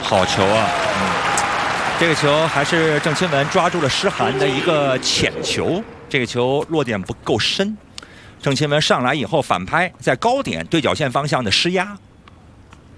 好球啊！这个球还是郑钦文抓住了施涵的一个浅球，这个球落点不够深。郑钦文上来以后反拍，在高点对角线方向的施压，